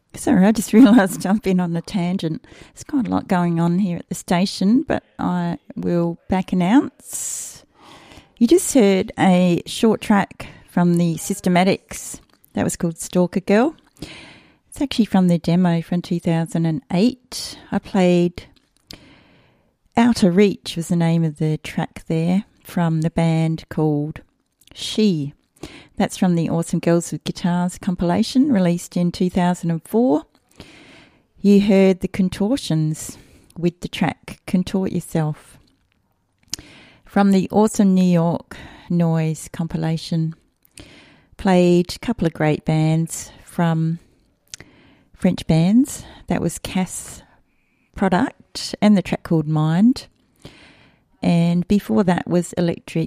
Sorry, I just realised I've been on a tangent. There's quite a lot going on here at the station, but I will back announce. You just heard a short track from the Systematics. That was called Stalker Girl. It's actually from their demo from 2008. I played Outer Reach was the name of the track there from the band called She. That's from the Awesome Girls with Guitars compilation released in 2004. You heard the Contortions with the track Contort Yourself from the Awesome New York Noise compilation. Played a couple of great bands from French bands. That was Cass Product and the track called Mind. And before that was Electric